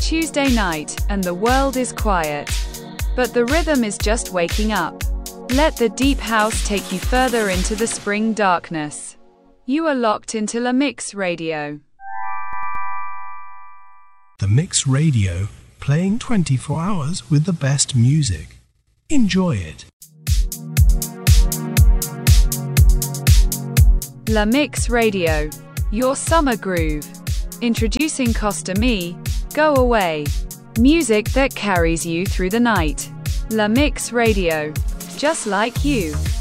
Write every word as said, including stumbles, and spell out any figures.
Tuesday night, and the world is quiet. But the rhythm is just waking up. Let the deep house take you further into the spring darkness. You are locked into La Mix Radio. The Mix Radio, playing twenty-four hours with the best music. Enjoy it. La Mix Radio, your summer groove. Introducing Costa Me, Go Away. Music that carries you through the night. La Mix Radio, just like you.